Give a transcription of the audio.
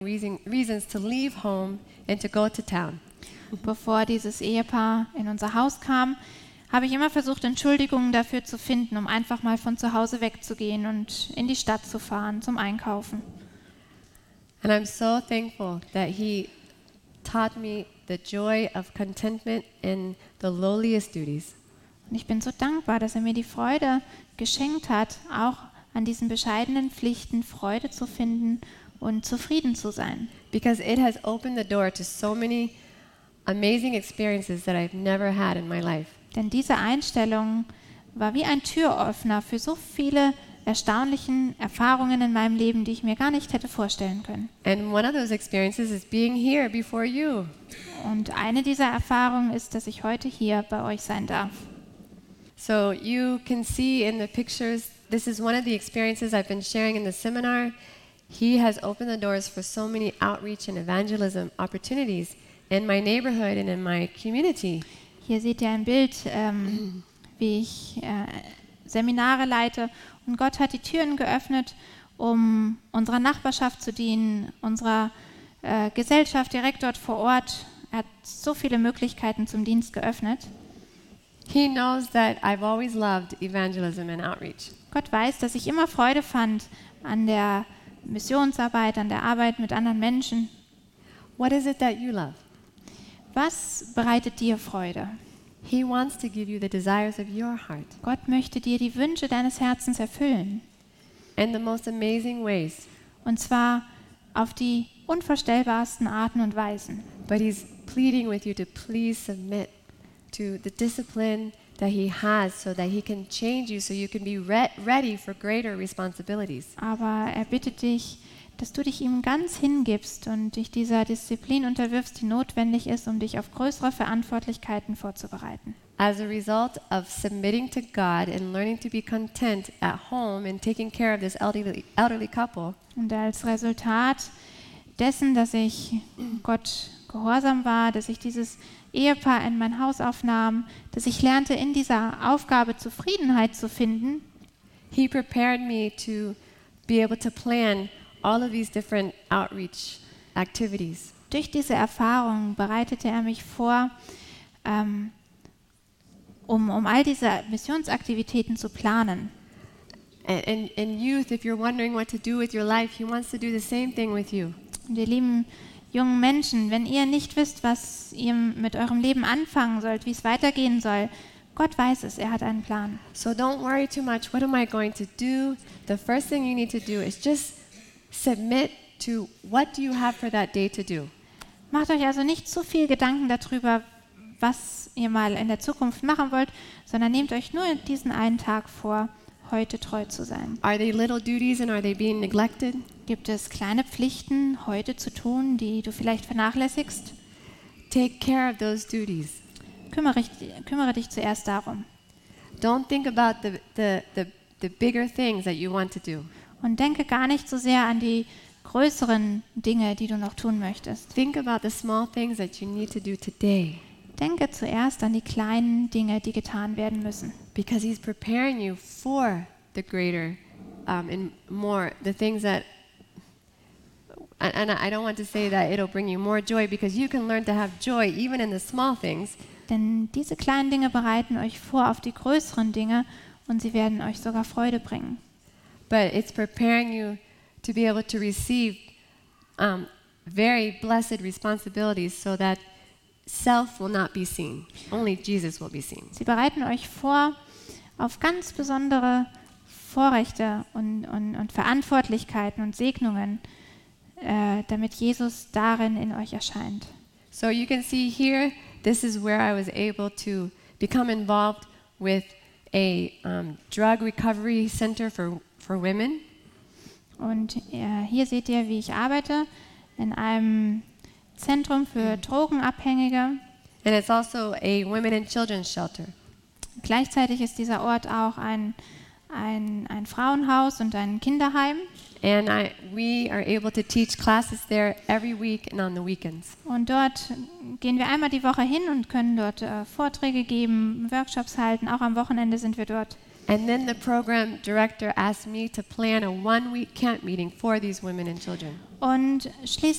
reasons to leave home and to go to town. Bevor dieses Ehepaar in unser Haus kam, habe ich immer versucht, Entschuldigungen dafür zu finden, um einfach mal von zu Hause wegzugehen und in die Stadt zu fahren zum Einkaufen. And I'm so thankful that he taught me the joy of contentment in the lowliest duties. Und ich bin so dankbar, dass er mir die Freude geschenkt hat, auch an diesen bescheidenen Pflichten Freude zu finden und zufrieden zu sein. Because it has opened the door to so many amazing experiences that I've never had in my life. Denn diese Einstellung war wie ein Türöffner für so viele erstaunlichen Erfahrungen in meinem Leben, die ich mir gar nicht hätte vorstellen können. And one of those experiences is being here before you. Und eine dieser Erfahrungen ist, dass ich heute hier bei euch sein darf. So you can see in the pictures, this is one of the experiences I've been sharing in the seminar. He has opened the doors for so many outreach and evangelism opportunities in my neighborhood and in my community. Hier seht ihr ein Bild, wie ich Seminare leite. Und Gott hat die Türen geöffnet, um unserer Nachbarschaft zu dienen, unserer Gesellschaft direkt dort vor Ort. Er hat so viele Möglichkeiten zum Dienst geöffnet. He knows that I've always loved evangelism and outreach. Gott weiß, dass ich immer Freude fand an der Missionsarbeit, an der Arbeit mit anderen Menschen. What is it that you love? Was bereitet dir Freude? He wants to give you the desires of your heart Gott möchte dir die Wünsche deines Herzens erfüllen. in the most amazing ways. Und zwar auf die unvorstellbarsten Arten und Weisen. But he's pleading with you to please submit to the discipline that he has so that he can change you so you can be ready for greater responsibilities. Aber er bittet dich, dass du dich ihm ganz hingibst und dich dieser Disziplin unterwirfst, die notwendig ist, um dich auf größere Verantwortlichkeiten vorzubereiten. As a result of submitting to God and learning to be content at home and taking care of this elderly couple, Und als Resultat dessen, dass ich Gott gehorsam war, dass ich dieses Ehepaar in mein Haus aufnahm, dass ich lernte, in dieser Aufgabe Zufriedenheit zu finden, he prepared me to be able to plan all of these different outreach activities. durch diese Erfahrung bereitete er mich vor, um all diese Missionsaktivitäten zu planen. And youth, if you're wondering what to do with your life, he wants to do the same thing with you. Und ihr lieben jungen Menschen, wenn ihr nicht wisst, was ihr mit eurem Leben anfangen sollt, wie es weitergehen soll, Gott weiß es, er hat einen Plan. So don't worry too much. What am I going to do? The first thing you need to do is just submit to what do you have for that day to do. Macht euch also nicht zu viel Gedanken darüber, was ihr mal in der Zukunft machen wollt, sondern nehmt euch nur diesen einen Tag vor, heute treu zu sein. Are they little duties and are they being neglected? Gibt es kleine Pflichten heute zu tun, die du vielleicht vernachlässigst? Take care of those duties. Kümmere dich zuerst darum. Don't think about the bigger things that you want to do. Und denke gar nicht so sehr an die größeren Dinge, die du noch tun möchtest. Think about the small things that you need to do today. Denke zuerst an die kleinen Dinge, die getan werden müssen. Because he's preparing you for the greater and more, the things that, and I don't want to say that it'll bring you more joy because you can learn to have joy even in the small things. Denn diese kleinen Dinge bereiten euch vor auf die größeren Dinge und sie werden euch sogar Freude bringen. But it's preparing you to be able to receive very blessed responsibilities so that self will not be seen. Only Jesus will be seen. Sie bereiten euch vor auf ganz besondere Vorrechte und Verantwortlichkeiten und Segnungen, damit Jesus darin in euch erscheint. So you can see here, this is where I was able to become involved with a drug recovery center for women. Und hier seht ihr, wie ich arbeite in einem Zentrum für Drogenabhängige. And it's also a women and children's shelter. Gleichzeitig ist dieser Ort auch ein Frauenhaus und ein Kinderheim. And we are able to teach classes there every week and on the weekends. Und dort gehen wir einmal die Woche hin und können dort Vorträge geben, Workshops halten. Auch am Wochenende sind wir dort. And then the program director asked me to plan a one-week camp meeting for these women and children. Und schließlich